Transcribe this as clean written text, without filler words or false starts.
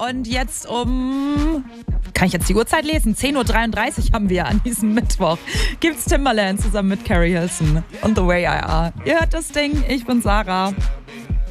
Und jetzt kann ich jetzt die Uhrzeit lesen? 10.33 Uhr haben wir an diesem Mittwoch. Gibt's Timbaland zusammen mit Carrie Hilson und The Way I Are. Ihr hört das Ding, ich bin Sarah.